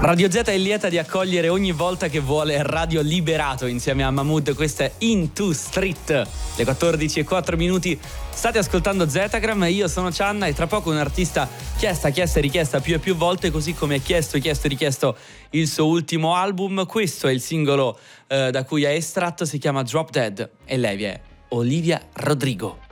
Radio Z è lieta di accogliere ogni volta che vuole Radio Liberato insieme a Mahmood. Questa è Into Street, le 14:04. State ascoltando Zetagram, io sono Cianna e tra poco un artista chiesta e richiesta più e più volte, così come chiesto e richiesto il suo ultimo album. Questo è il singolo da cui è estratto, si chiama Drop Dead e lei è Olivia Rodrigo.